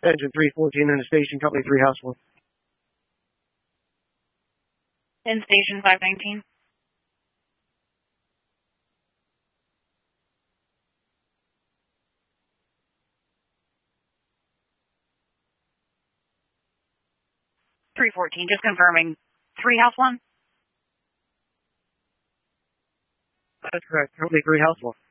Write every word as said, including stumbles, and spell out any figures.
Engine three fourteen in the station, company three house one. In station five nineteen. three fourteen, just confirming. three house one? That's correct, company three house one.